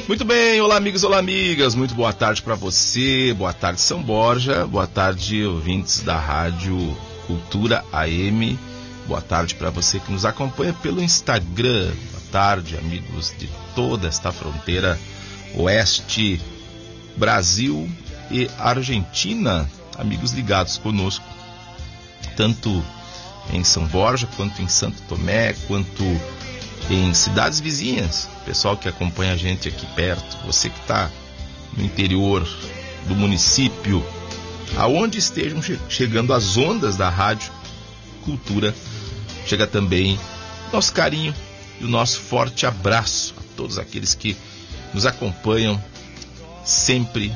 Muito bem, olá amigos, olá amigas, muito boa tarde para você, boa tarde São Borja, boa tarde ouvintes da Rádio Cultura AM, boa tarde para você que nos acompanha pelo Instagram, boa tarde amigos de toda esta fronteira oeste, Brasil e Argentina, amigos ligados conosco, tanto em São Borja, quanto em Santo Tomé, quanto em cidades vizinhas, pessoal que acompanha a gente aqui perto, você que está no interior do município, aonde estejam chegando as ondas da Rádio Cultura, chega também nosso carinho e o nosso forte abraço a todos aqueles que nos acompanham sempre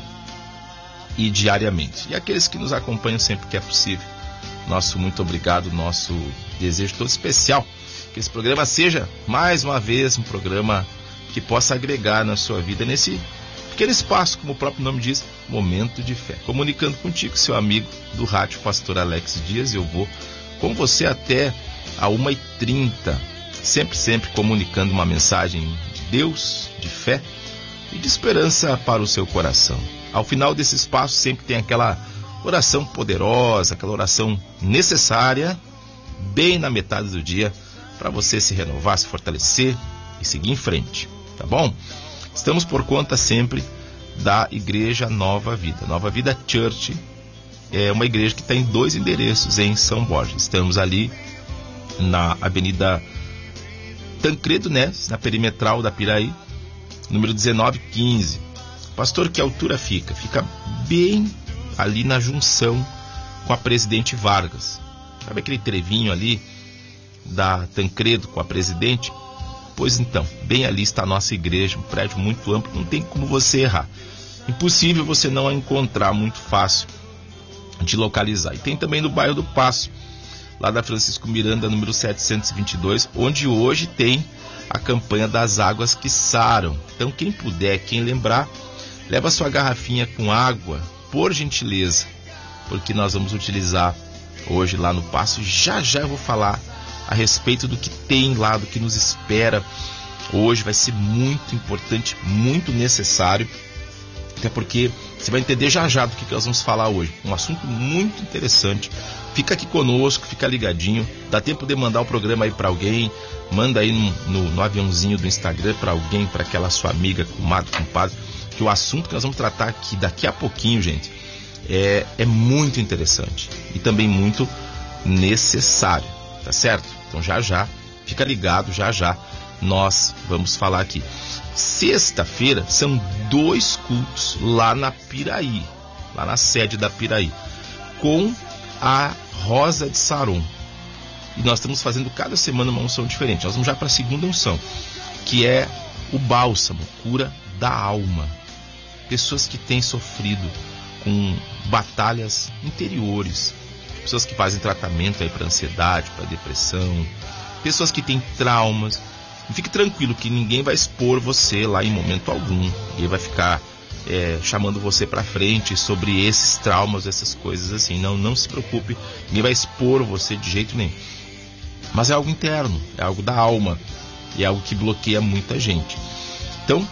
e diariamente. E aqueles que nos acompanham sempre que é possível, nosso muito obrigado, nosso desejo todo especial que esse programa seja, mais uma vez, um programa que possa agregar na sua vida nesse pequeno espaço, como o próprio nome diz, Momento de Fé. Comunicando contigo, seu amigo do rádio, Pastor Alex Dias, eu vou com você até a 1h30, sempre comunicando uma mensagem de Deus, de fé e de esperança para o seu coração. Ao final desse espaço sempre tem aquela oração poderosa, aquela oração necessária, bem na metade do dia, para você se renovar, se fortalecer e seguir em frente, tá bom? Estamos por conta sempre da Igreja Nova Vida. Nova Vida Church é uma igreja que tem 2 endereços em São Borja. Estamos ali na Avenida Tancredo Neves, na perimetral da Piraí, número 1915. Pastor, que altura fica? Fica bem ali na junção com a Presidente Vargas. Sabe aquele trevinho ali da Tancredo com a Presidente? Pois então, bem ali está a nossa igreja, um prédio muito amplo, não tem como você errar. Impossível você não a encontrar, muito fácil de localizar. E tem também no bairro do Paço, lá da Francisco Miranda, número 722, onde hoje tem a campanha das águas que saram. Então quem puder, quem lembrar, leva sua garrafinha com água, por gentileza, porque nós vamos utilizar hoje lá no Paço. Já eu vou falar a respeito do que tem lá, do que nos espera hoje. Vai ser muito importante, muito necessário, até porque você vai entender já do que nós vamos falar hoje. Um assunto muito interessante. Fica aqui conosco, fica ligadinho. Dá tempo de mandar o programa aí para alguém. Manda aí no aviãozinho do Instagram para alguém, para aquela sua amiga, comadre, compadre, que o assunto que nós vamos tratar aqui daqui a pouquinho, gente, é muito interessante e também muito necessário, tá certo? Então já, fica ligado, já nós vamos falar aqui. Sexta-feira são 2 cultos lá na Piraí, lá na sede da Piraí, com a Rosa de Saron. E nós estamos fazendo cada semana uma unção diferente. Nós vamos já para a segunda unção, que é o bálsamo, cura da alma. Pessoas que têm sofrido com batalhas interiores, pessoas que fazem tratamento aí para ansiedade, para depressão, pessoas que têm traumas. E fique tranquilo que ninguém vai expor você lá em momento algum. Ninguém vai ficar chamando você para frente sobre esses traumas, essas coisas assim. Não se preocupe, ninguém vai expor você de jeito nenhum. Mas é algo interno, é algo da alma, é algo que bloqueia muita gente. Então,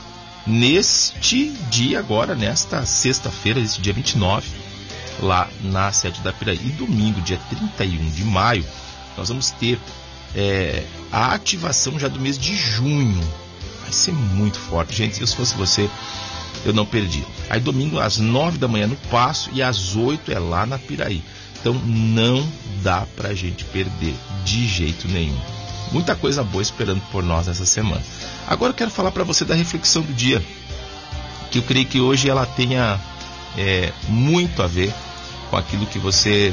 neste dia agora, nesta sexta-feira, esse dia 29, lá na sede da Piraí, e domingo, dia 31 de maio, nós vamos ter a ativação já do mês de junho. Vai ser muito forte, gente. Se fosse você, eu não perdi. Aí domingo às 9 da manhã no Paço e às 8 é lá na Piraí. Então não dá pra gente perder de jeito nenhum. Muita coisa boa esperando por nós essa semana. Agora eu quero falar para você da reflexão do dia, que eu creio que hoje ela tenha muito a ver com aquilo que você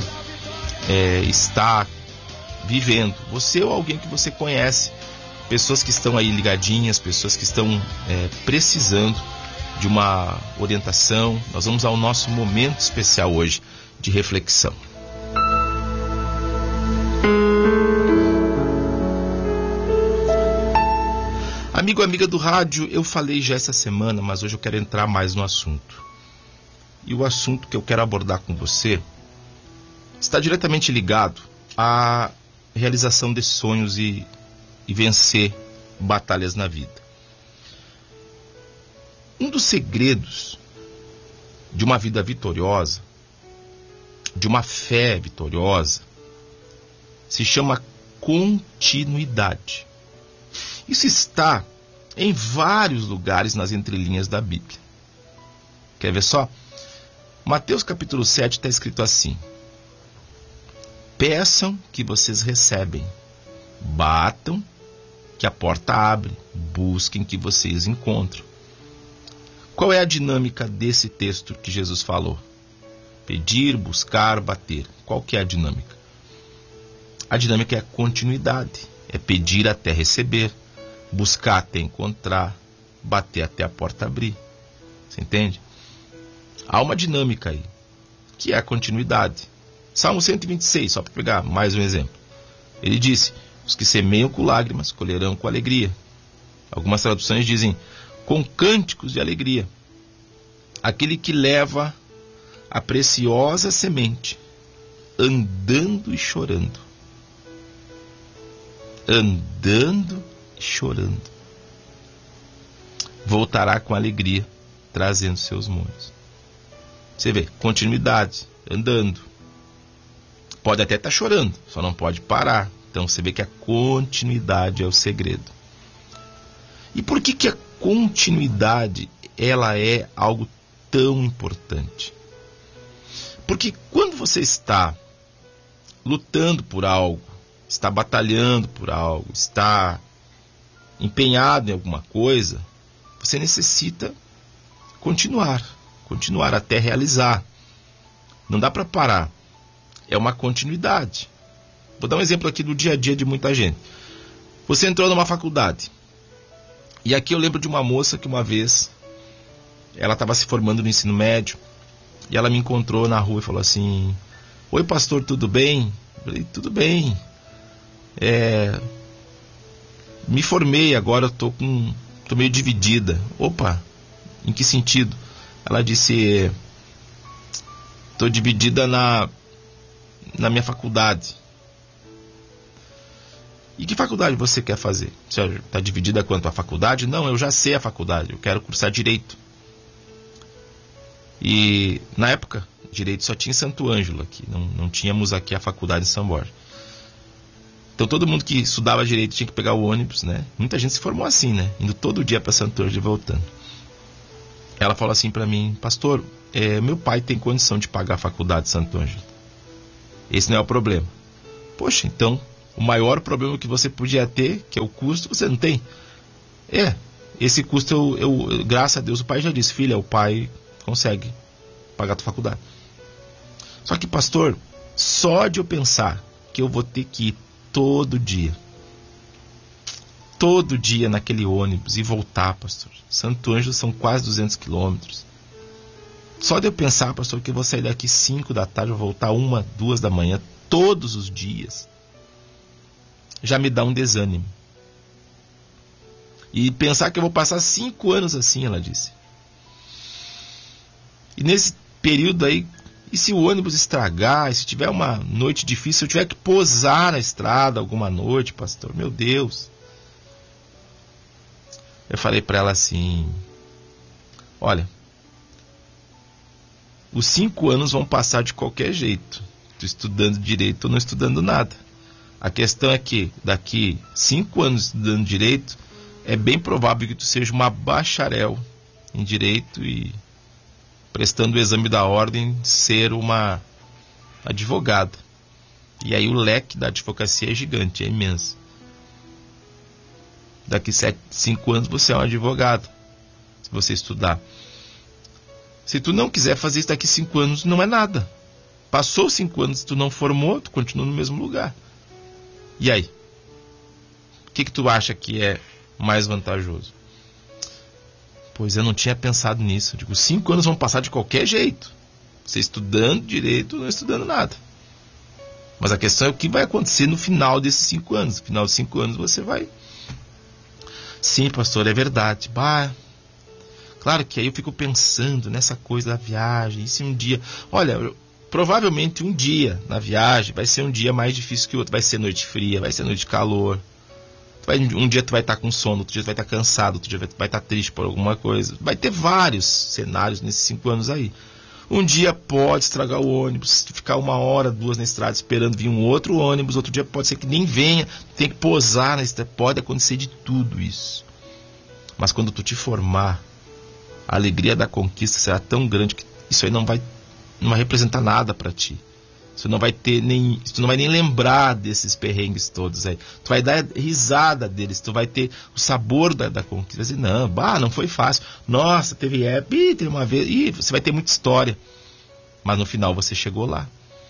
está vivendo. Você ou alguém que você conhece, pessoas que estão aí ligadinhas, pessoas que estão precisando de uma orientação. Nós vamos ao nosso momento especial hoje de reflexão. Amigo, amiga do rádio, eu falei já essa semana, mas hoje eu quero entrar mais no assunto. E o assunto que eu quero abordar com você está diretamente ligado à realização de sonhos e vencer batalhas na vida. Um dos segredos de uma vida vitoriosa, de uma fé vitoriosa, se chama continuidade. Isso está em vários lugares nas entrelinhas da Bíblia. Quer ver só? Mateus capítulo 7 está escrito assim: peçam que vocês recebem, batam que a porta abre, busquem que vocês encontram. Qual é a dinâmica desse texto que Jesus falou? Pedir, buscar, bater. Qual que é a dinâmica? A dinâmica é a continuidade. É pedir até receber, buscar até encontrar, bater até a porta abrir. Você entende? Há uma dinâmica aí, que é a continuidade. Salmo 126, só para pegar mais um exemplo. Ele disse: os que semeiam com lágrimas colherão com alegria. Algumas traduções dizem: com cânticos de alegria. Aquele que leva a preciosa semente, andando e chorando. Andando e chorando. Voltará com alegria, trazendo seus molhos. Você vê, continuidade, andando. Pode até estar chorando, só não pode parar. Então você vê que a continuidade é o segredo. E por que a continuidade ela é algo tão importante? Porque quando você está lutando por algo, está batalhando por algo, está empenhado em alguma coisa, você necessita continuar até realizar. Não dá para parar. É uma continuidade. Vou dar um exemplo aqui do dia a dia de muita gente. Você entrou numa faculdade. E aqui eu lembro de uma moça que uma vez ela estava se formando no ensino médio. E ela me encontrou na rua e falou assim: oi pastor, tudo bem? Eu falei: tudo bem. Me formei, agora eu tô meio dividida. Opa, em que sentido? Ela disse: tô dividida na minha faculdade. E que faculdade você quer fazer? Você está dividida quanto à faculdade? Não, eu já sei a faculdade, eu quero cursar Direito. E na época, Direito só tinha em Santo Ângelo aqui, não tínhamos aqui a faculdade em São Borja. Então todo mundo que estudava Direito tinha que pegar o ônibus, né? Muita gente se formou assim, né? Indo todo dia para Santo Ângelo e voltando. Ela falou assim para mim: pastor, meu pai tem condição de pagar a faculdade de Santo Ângelo. Esse não é o problema. Poxa, então o maior problema que você podia ter, que é o custo, você não tem. Esse custo, graças a Deus, o pai já disse: filha, o pai consegue pagar a tua faculdade. Só que, pastor, só de eu pensar que eu vou ter que ir todo dia naquele ônibus e voltar, pastor. Santo Ângelo são quase 200 quilômetros. Só de eu pensar, pastor, que eu vou sair daqui 5 da tarde, vou voltar 1, 2 da manhã, todos os dias, já me dá um desânimo. E pensar que eu vou passar 5 anos assim, ela disse. E nesse período aí, e se o ônibus estragar, e se tiver uma noite difícil, se eu tiver que pousar na estrada alguma noite, pastor, meu Deus. Eu falei para ela assim: olha, os 5 anos vão passar de qualquer jeito, tu estudando Direito ou não estudando nada. A questão é que daqui 5 anos estudando Direito, é bem provável que tu seja uma bacharel em Direito e, prestando o exame da ordem, ser uma advogada. E aí o leque da advocacia é gigante, é imenso. Daqui 5 anos você é um advogado, se você estudar. Se tu não quiser fazer isso daqui 5 anos, não é nada. Passou 5 anos, tu não formou, tu continua no mesmo lugar. E aí? O que tu acha que é mais vantajoso? Pois eu não tinha pensado nisso. Eu digo, 5 anos vão passar de qualquer jeito. Você estudando Direito ou não estudando nada. Mas a questão é o que vai acontecer no final desses 5 anos. No final de 5 anos você vai... Sim, pastor, é verdade. Claro que aí eu fico pensando nessa coisa da viagem. E se um dia... Olha, provavelmente um dia na viagem vai ser um dia mais difícil que o outro. Vai ser noite fria, vai ser noite de calor. Um dia tu vai estar com sono, outro dia tu vai estar cansado, outro dia vai estar triste por alguma coisa. Vai ter vários cenários nesses 5 anos aí. Um dia pode estragar o ônibus, ficar 1 hora, 2 na estrada esperando vir um outro ônibus. Outro dia pode ser que nem venha, tem que pousar na estrada. Pode acontecer de tudo isso. Mas quando tu te formar, a alegria da conquista será tão grande que isso aí não vai representar nada para ti. Tu não vai nem lembrar desses perrengues todos aí. Tu vai dar risada deles, tu vai ter o sabor da conquista. Vai dizer, não foi fácil. Nossa, teve uma vez, você vai ter muita história. Mas no final você chegou lá.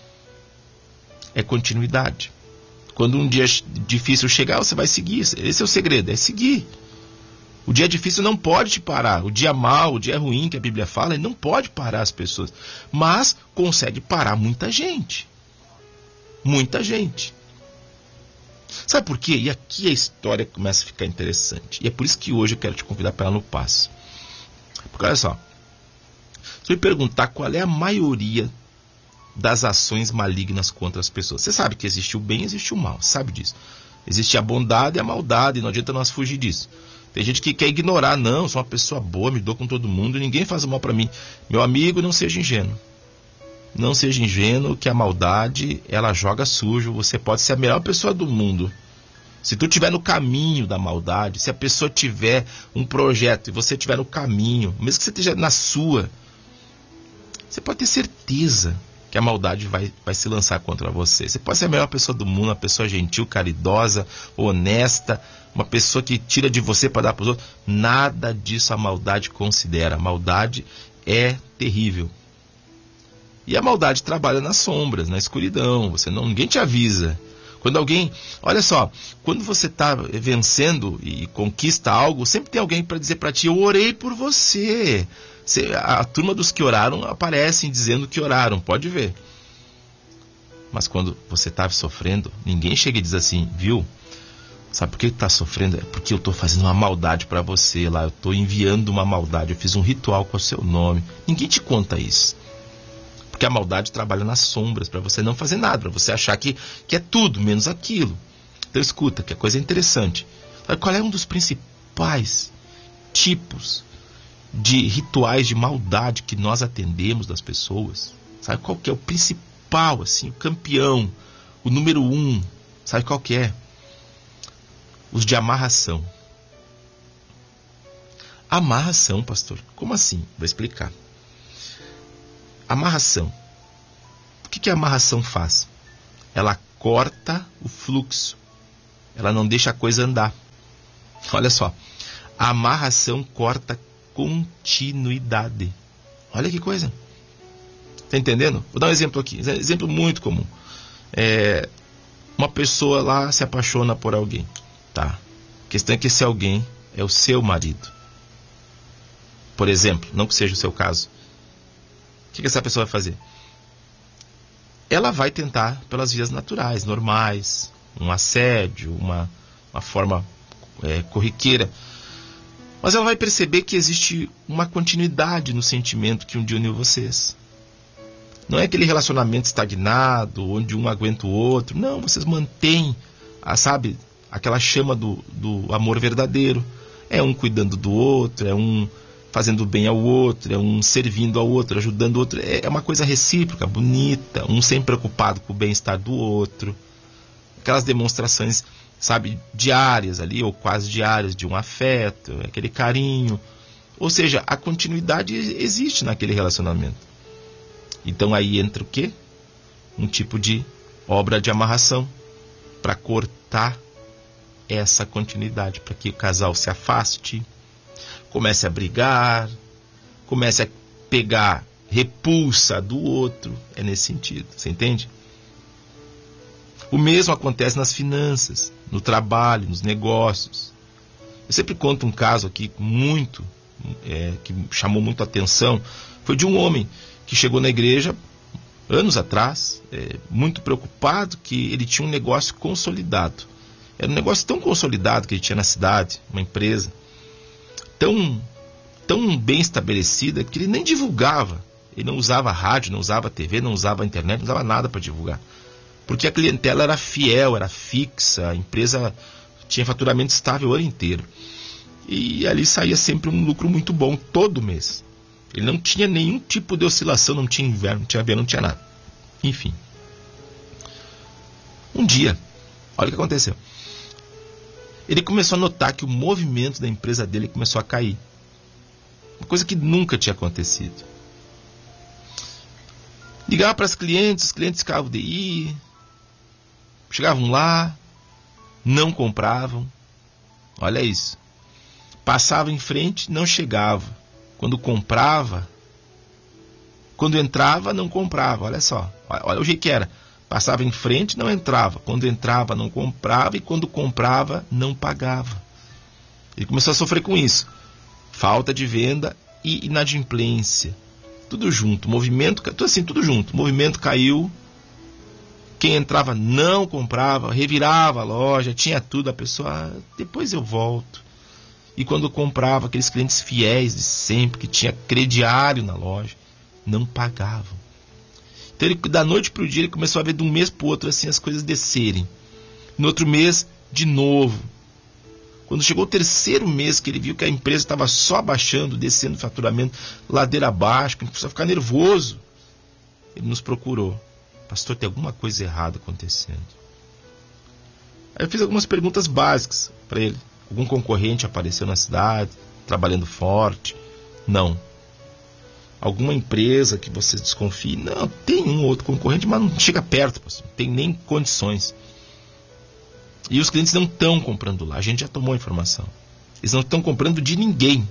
É continuidade. Quando um dia difícil chegar, você vai seguir. Esse é o segredo, é seguir. O dia difícil não pode te parar. O dia mau, o dia ruim que a Bíblia fala, ele não pode parar as pessoas. Mas consegue parar muita gente. Muita gente. Sabe por quê? E aqui a história começa a ficar interessante. E é por isso que hoje eu quero te convidar para ela no passo. Porque olha só. Se eu me perguntar qual é a maioria das ações malignas contra as pessoas. Você sabe que existe o bem e existe o mal. Você sabe disso. Existe a bondade e a maldade. E não adianta nós fugir disso. Tem gente que quer ignorar, não, sou uma pessoa boa, me dou com todo mundo, ninguém faz mal para mim. Meu amigo, não seja ingênuo. Não seja ingênuo que a maldade, ela joga sujo. Você pode ser a melhor pessoa do mundo. Se tu estiver no caminho da maldade, se a pessoa tiver um projeto e você estiver no caminho, mesmo que você esteja na sua, você pode ter certeza que a maldade vai se lançar contra você. Você pode ser a melhor pessoa do mundo, uma pessoa gentil, caridosa, honesta, uma pessoa que tira de você para dar para os outros. Nada disso a maldade considera. A maldade é terrível. E a maldade trabalha nas sombras, na escuridão. Ninguém te avisa. Quando alguém... Olha só, quando você está vencendo e conquista algo, sempre tem alguém para dizer para ti, eu orei por você. A turma dos que oraram aparecem dizendo que oraram, pode ver. Mas quando você está sofrendo, ninguém chega e diz assim, viu? Sabe por que está sofrendo? É porque eu estou fazendo uma maldade para você lá. Eu estou enviando uma maldade. Eu fiz um ritual com o seu nome. Ninguém te conta isso. Porque a maldade trabalha nas sombras para você não fazer nada. Para você achar que é tudo, menos aquilo. Então escuta, que a coisa é interessante. Sabe qual é um dos principais tipos de rituais de maldade que nós atendemos das pessoas? Sabe qual que é o principal, assim, o campeão, o número 1? Sabe qual que é? Os de amarração. Amarração, pastor? Como assim? Vou explicar. Amarração. O que a amarração faz? Ela corta o fluxo. Ela não deixa a coisa andar. Olha só. A amarração corta continuidade. Olha que coisa. Está entendendo? Vou dar um exemplo aqui. Exemplo muito comum. Uma pessoa lá se apaixona por alguém. Tá. A questão é que esse alguém é o seu marido. Por exemplo, não que seja o seu caso. O que essa pessoa vai fazer? Ela vai tentar pelas vias naturais, normais, um assédio, uma forma corriqueira. Mas ela vai perceber que existe uma continuidade no sentimento que um dia uniu vocês. Não é aquele relacionamento estagnado, onde um aguenta o outro. Não, vocês mantêm, sabe, aquela chama do amor verdadeiro. É um cuidando do outro, é um fazendo bem ao outro, é um servindo ao outro, ajudando o outro. É uma coisa recíproca, bonita, um sempre preocupado com o bem-estar do outro. Aquelas demonstrações, sabe, diárias ali, ou quase diárias, de um afeto, aquele carinho. Ou seja, a continuidade existe naquele relacionamento. Então aí entra o quê? Um tipo de obra de amarração para cortar essa continuidade, para que o casal se afaste, comece a brigar, comece a pegar repulsa do outro. É nesse sentido, você entende? O mesmo acontece nas finanças, no trabalho, nos negócios. Eu sempre conto um caso aqui que chamou muito a atenção. Foi de um homem que chegou na igreja anos atrás, muito preocupado, que ele tinha um negócio consolidado. Era um negócio tão consolidado que ele tinha na cidade, uma empresa tão bem estabelecida, que ele nem divulgava. Ele não usava rádio, não usava TV, não usava internet, não usava nada para divulgar. Porque a clientela era fiel, era fixa, a empresa Tinha faturamento estável o ano inteiro. E ali saía sempre um lucro muito bom todo mês. Ele não tinha nenhum tipo de oscilação, não tinha inverno, não tinha verão, não tinha nada. Enfim. Um dia, olha o que aconteceu. Ele começou a notar que o movimento da empresa dele começou a cair. Uma coisa que nunca tinha acontecido. Ligava para os clientes ficavam de ir. Chegavam lá, não compravam. Olha isso. Passava em frente, não chegava. Quando comprava, quando entrava, não comprava. Olha só, olha o jeito que era. Passava em frente, não entrava. Quando entrava, não comprava. E quando comprava, não pagava. Ele começou a sofrer com isso. Falta de venda e inadimplência. Tudo junto. Movimento, tudo junto. O movimento caiu. Quem entrava não comprava. Revirava a loja. Tinha tudo. A pessoa, depois eu volto. E quando comprava, aqueles clientes fiéis de sempre, que tinha crediário na loja, não pagavam. Então, ele, da noite para o dia, ele começou a ver de um mês para o outro assim, as coisas descerem. No outro mês, de novo. Quando chegou o terceiro mês, que ele viu que a empresa estava só abaixando, descendo o faturamento, ladeira abaixo, começou a ficar nervoso. Ele nos procurou. Pastor, tem alguma coisa errada acontecendo. Aí eu fiz algumas perguntas básicas para ele. Algum concorrente apareceu na cidade, trabalhando forte? Não. Alguma empresa que você desconfie? Não, tem um ou outro concorrente, mas não chega perto, pastor. Não tem nem condições. E os clientes não estão comprando lá. A gente já tomou a informação. Eles não estão comprando de ninguém.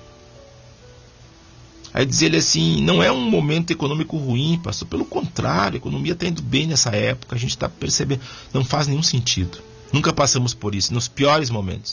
Aí diz ele assim, não é um momento econômico ruim, pastor. Pelo contrário, a economia está indo bem nessa época. A gente está percebendo. Não faz nenhum sentido. Nunca passamos por isso, nos piores momentos.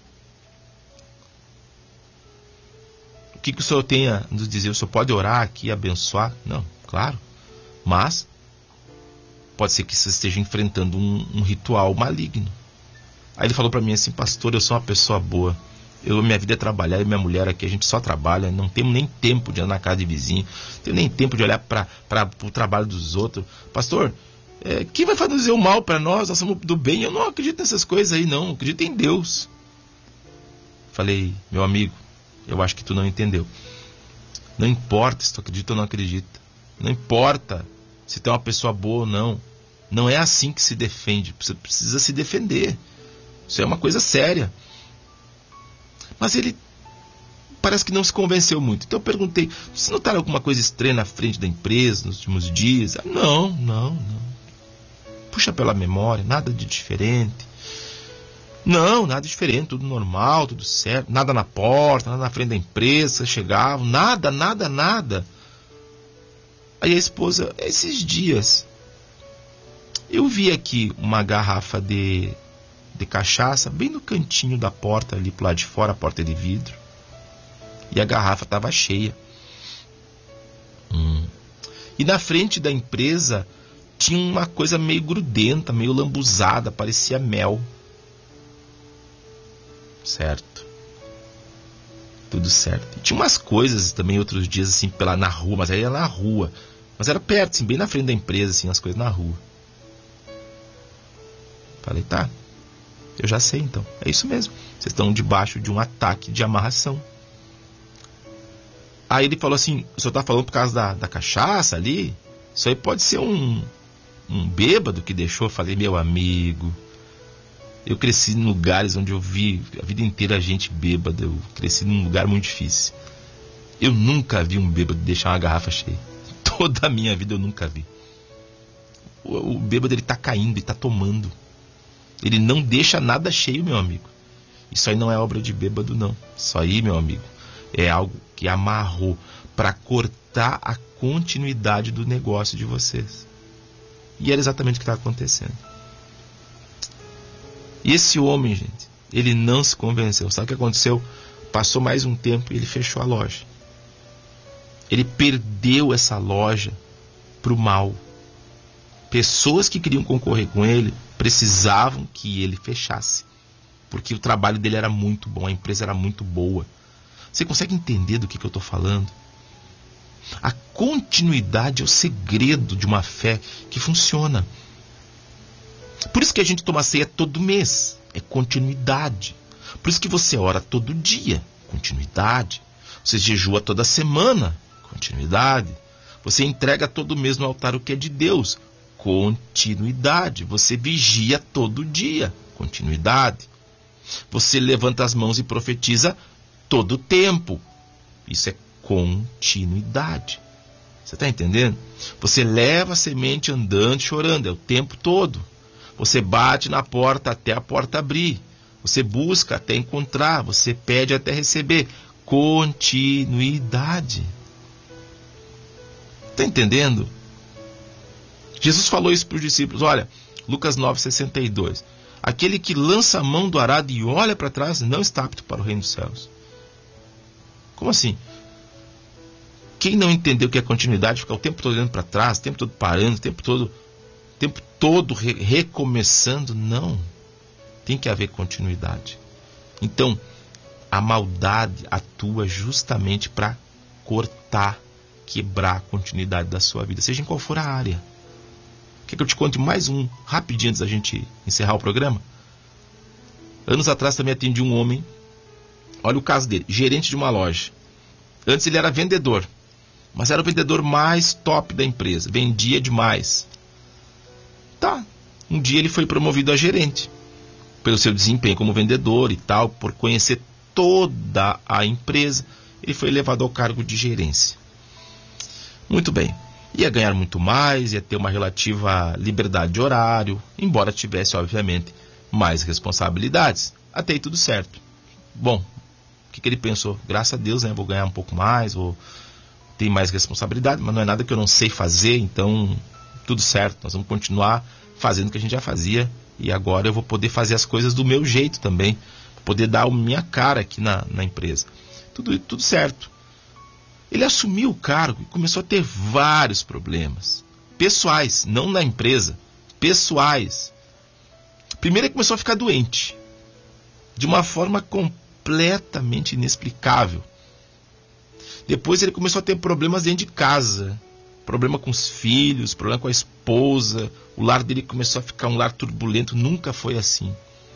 O que o senhor tem a nos dizer? O senhor pode orar aqui, abençoar? Não, claro. Mas pode ser que você esteja enfrentando um ritual maligno. Aí ele falou para mim assim, pastor, eu sou uma pessoa boa. Minha vida é trabalhar, e minha mulher aqui, a gente só trabalha, não temos nem tempo de andar na casa de vizinho, não temos nem tempo de olhar para o trabalho dos outros. Pastor, quem vai fazer o mal para nós? Nós somos do bem. Eu não acredito nessas coisas aí, não. Eu acredito em Deus. Falei, meu amigo, eu acho que tu não entendeu. Não importa se tu acredita ou não acredita. Não importa se tu é uma pessoa boa ou não. Não é assim que se defende. Você precisa se defender. Isso é uma coisa séria. Mas ele parece que não se convenceu muito. Então eu perguntei, você notaram alguma coisa estranha na frente da empresa nos últimos dias? Não. Puxa pela memória, nada de diferente. Não, nada diferente, tudo normal, tudo certo. Nada na porta, nada na frente da empresa, chegavam, nada. Aí a esposa, esses dias, eu vi aqui uma garrafa de cachaça bem no cantinho da porta, ali pro lado de fora, a porta de vidro. E a garrafa estava cheia. E na frente da empresa tinha uma coisa meio grudenta, meio lambuzada, parecia mel. Certo. Tudo certo. E tinha umas coisas também outros dias assim na rua, mas aí era na rua. Mas era perto, assim, bem na frente da empresa, assim, as coisas na rua. Falei, tá. Eu já sei então. É isso mesmo. Vocês estão debaixo de um ataque de amarração. Aí ele falou assim, o senhor está falando por causa da cachaça ali? Isso aí pode ser um bêbado que deixou. Falei, meu amigo, eu cresci em lugares onde eu vi a vida inteira gente bêbada. Eu cresci num lugar muito difícil. Eu nunca vi um bêbado deixar uma garrafa cheia. Toda a minha vida eu nunca vi. O bêbado, ele está caindo, ele está tomando. Ele não deixa nada cheio, meu amigo. Isso aí não é obra de bêbado, não. Isso aí, meu amigo, é algo que amarrou para cortar a continuidade do negócio de vocês. E era exatamente o que está acontecendo. E esse homem, gente, ele não se convenceu. Sabe o que aconteceu? Passou mais um tempo e ele fechou a loja. Ele perdeu essa loja para o mal. Pessoas que queriam concorrer com ele precisavam que ele fechasse. Porque o trabalho dele era muito bom, a empresa era muito boa. Você consegue entender do que eu estou falando? A continuidade é o segredo de uma fé que funciona. Por isso que a gente toma ceia todo mês. é continuidade. Por isso que você ora todo dia, continuidade. Você jejua toda semana, continuidade. Você entrega todo mês no altar o que é de Deus, continuidade. Você vigia todo dia, continuidade. Você levanta as mãos e profetiza todo o tempo. Isso é continuidade. Você está entendendo? Você leva a semente andando, chorando, é o tempo todo. Você bate na porta até a porta abrir. Você busca até encontrar. Você pede até receber. Continuidade. Está entendendo? Jesus falou isso para os discípulos. Olha, Lucas 9,62. Aquele que lança a mão do arado e olha para trás não está apto para o reino dos céus. Como assim? Quem não entendeu o que é continuidade, ficar o tempo todo olhando para trás, o tempo todo parando, o tempo todo recomeçando, não. Tem que haver continuidade. Então, a maldade atua justamente para cortar, quebrar a continuidade da sua vida, seja em qual for a área. Quer que eu te conte mais um, rapidinho antes da gente encerrar o programa? Anos atrás também atendi um homem, olha o caso dele, gerente de uma loja. Antes ele era vendedor, mas era o vendedor mais top da empresa, vendia demais. Tá, um dia ele foi promovido a gerente, pelo seu desempenho como vendedor e tal, por conhecer toda a empresa, ele foi elevado ao cargo de gerência. Muito bem, ia ganhar muito mais, ia ter uma relativa liberdade de horário, embora tivesse, obviamente, mais responsabilidades. Até aí tudo certo. Bom, o que ele pensou? Graças a Deus, né, vou ganhar um pouco mais, vou ter mais responsabilidade, mas não é nada que eu não sei fazer, então tudo certo, nós vamos continuar fazendo o que a gente já fazia, e agora eu vou poder fazer as coisas do meu jeito também, poder dar a minha cara aqui na empresa. Tudo certo. Ele assumiu o cargo e começou a ter vários problemas pessoais, não na empresa, pessoais. Primeiro ele começou a ficar doente, de uma forma completamente inexplicável. Depois ele começou a ter problemas dentro de casa, problema com os filhos, problema com a esposa. O lar dele começou a ficar um lar turbulento, nunca foi assim.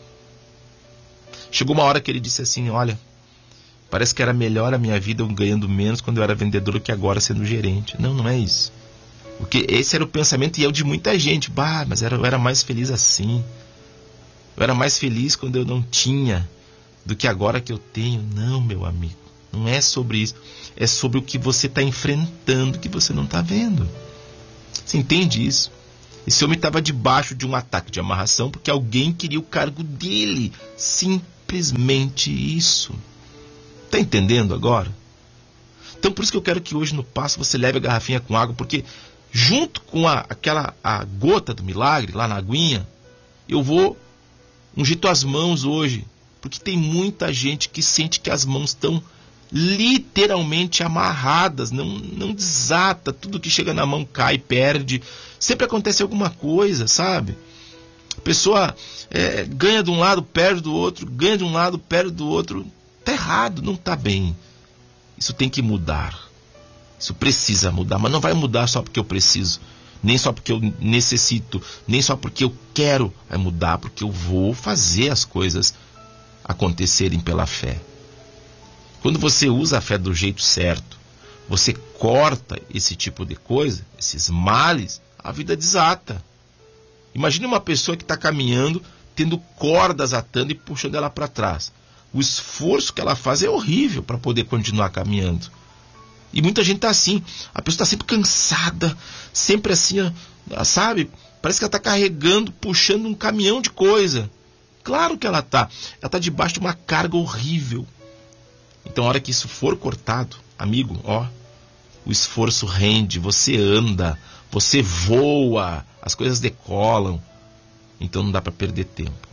Chegou uma hora que ele disse assim, olha, parece que era melhor a minha vida eu ganhando menos quando eu era vendedor do que agora sendo gerente. Não, não é isso. Porque esse era o pensamento e é o de muita gente. Bah, mas eu era mais feliz assim. Eu era mais feliz quando eu não tinha do que agora que eu tenho. Não, meu amigo. Não é sobre isso. É sobre o que você está enfrentando que você não está vendo. Você entende isso? Esse homem estava debaixo de um ataque de amarração porque alguém queria o cargo dele. Simplesmente isso. Está entendendo agora? Então por isso que eu quero que hoje no passo você leve a garrafinha com água, porque junto com a gota do milagre, lá na aguinha, eu vou ungir tuas mãos hoje, porque tem muita gente que sente que as mãos estão literalmente amarradas, não desata, tudo que chega na mão cai, perde, sempre acontece alguma coisa, sabe? A pessoa ganha de um lado, perde do outro, ganha de um lado, perde do outro. Está errado, não está bem. Isso tem que mudar. Isso precisa mudar, mas não vai mudar só porque eu preciso, nem só porque eu necessito, nem só porque eu quero. Vai mudar porque eu vou fazer as coisas acontecerem pela fé. Quando você usa a fé do jeito certo, você corta esse tipo de coisa, esses males, a vida desata. Imagine uma pessoa que está caminhando, tendo cordas atando e puxando ela para trás. O esforço que ela faz é horrível para poder continuar caminhando. E muita gente está assim. A pessoa está sempre cansada, sempre assim, sabe? Parece que ela está carregando, puxando um caminhão de coisa. Claro que ela está. Ela está debaixo de uma carga horrível. Então, a hora que isso for cortado, amigo, o esforço rende, você anda, você voa, as coisas decolam. Então, não dá para perder tempo.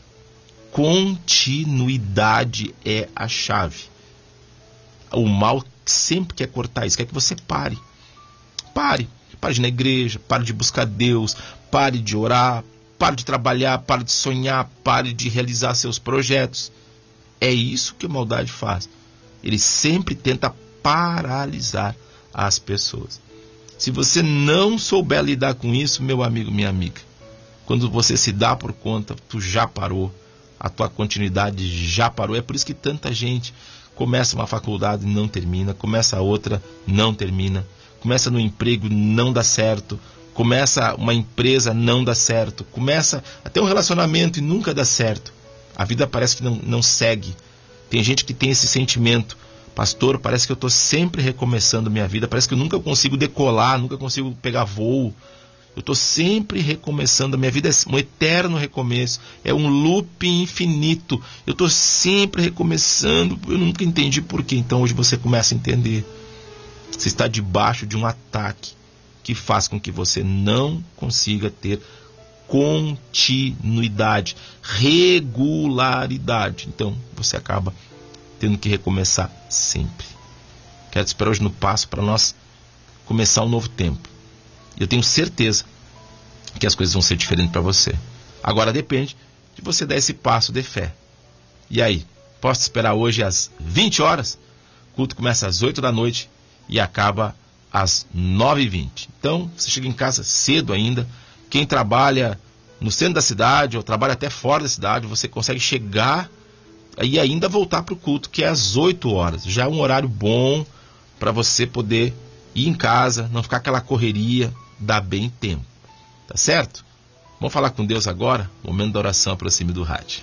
Continuidade é a chave. O mal sempre quer cortar isso, quer que você pare. Pare de ir na igreja, pare de buscar Deus, pare de orar, pare de trabalhar, pare de sonhar, pare de realizar seus projetos. É isso que a maldade faz. Ele sempre tenta paralisar as pessoas. Se você não souber lidar com isso, meu amigo, minha amiga, quando você se dá por conta, tu já parou. a tua continuidade já parou. É por isso que tanta gente começa uma faculdade e não termina, começa outra, não termina, começa no emprego, não dá certo, começa uma empresa, não dá certo, começa até um relacionamento e nunca dá certo. A vida parece que não segue. Tem gente que tem esse sentimento: pastor, parece que eu estou sempre recomeçando minha vida, parece que eu nunca consigo decolar, nunca consigo pegar voo. Eu estou sempre recomeçando, a minha vida é um eterno recomeço, é um loop infinito. Eu estou sempre recomeçando, eu nunca entendi por quê. Então hoje você começa a entender. Você está debaixo de um ataque que faz com que você não consiga ter continuidade, regularidade. Então você acaba tendo que recomeçar sempre. Quero te esperar hoje no passo para nós começar um novo tempo. Eu tenho certeza que as coisas vão ser diferentes para você. Agora depende de você dar esse passo de fé. E aí, posso te esperar hoje às 20 horas? O culto começa às 8 da noite e acaba às 9h20. Então, você chega em casa cedo ainda. Quem trabalha no centro da cidade ou trabalha até fora da cidade, você consegue chegar e ainda voltar para o culto, que é às 8 horas. Já é um horário bom para você poder ir em casa, não ficar aquela correria, dá bem tempo. Tá certo? Vamos falar com Deus agora? Momento da oração, aproxime do rádio.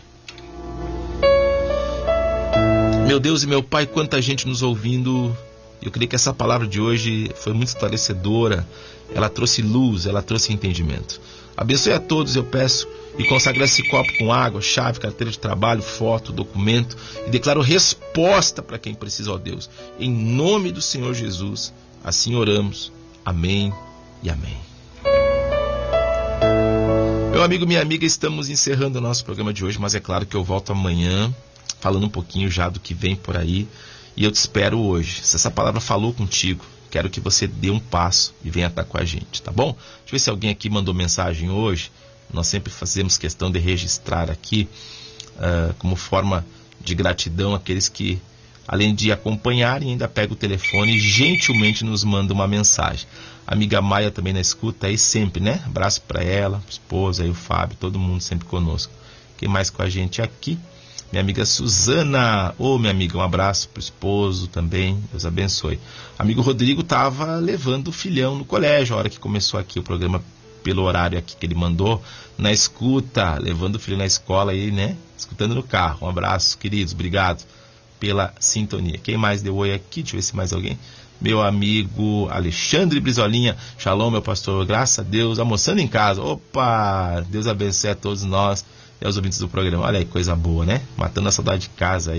Meu Deus e meu Pai, quanta gente nos ouvindo. Eu creio que essa palavra de hoje foi muito esclarecedora. Ela trouxe luz, ela trouxe entendimento. Abençoe a todos, eu peço, e consagra esse copo com água, chave, carteira de trabalho, foto, documento, e declaro resposta para quem precisa, ó Deus. Em nome do Senhor Jesus, assim oramos. Amém e amém. Meu amigo, minha amiga, estamos encerrando o nosso programa de hoje, mas é claro que eu volto amanhã falando um pouquinho já do que vem por aí, e eu te espero hoje. Se essa palavra falou contigo, quero que você dê um passo e venha estar com a gente, tá bom? Deixa eu ver se alguém aqui mandou mensagem hoje. Nós sempre fazemos questão de registrar aqui como forma de gratidão aqueles que, além de acompanharem, ainda pegam o telefone e gentilmente nos mandam uma mensagem. A amiga Maia também na escuta aí sempre, né? Abraço para ela, esposa, aí o Fábio, todo mundo sempre conosco. Quem mais com a gente aqui? Minha amiga Suzana. Ô, minha amiga, um abraço pro esposo também, Deus abençoe. Amigo Rodrigo estava levando o filhão no colégio, a hora que começou aqui o programa, pelo horário aqui que ele mandou, na escuta, levando o filho na escola aí, né? Escutando no carro. Um abraço, queridos, obrigado pela sintonia. Quem mais deu oi aqui? Deixa eu ver se mais alguém. Meu amigo Alexandre Brizolinha. Shalom, meu pastor, graças a Deus, almoçando em casa. Opa, Deus abençoe a todos nós e aos ouvintes do programa. Olha aí, coisa boa, né? Matando a saudade de casa aí.